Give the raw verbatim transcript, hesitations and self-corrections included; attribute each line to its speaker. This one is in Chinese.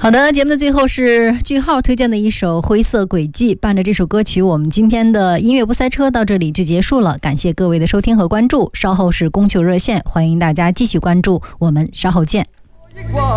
Speaker 1: 好的，节目的最后是句号推荐的一首《灰色轨迹》，伴着这首歌曲，我们今天的音乐不塞车到这里就结束了。感谢各位的收听和关注，稍后是供求热线，欢迎大家继续关注，我们稍后见。